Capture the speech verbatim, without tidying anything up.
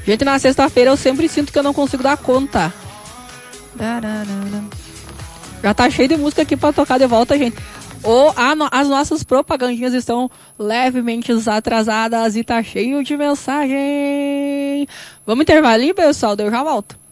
Gente, na sexta-feira eu sempre sinto que eu não consigo dar conta. Já tá cheio de música aqui pra tocar de volta, gente. Ou no, as nossas propagandinhas estão levemente atrasadas e tá cheio de mensagem. Vamos intervalinho, pessoal? Eu já volto.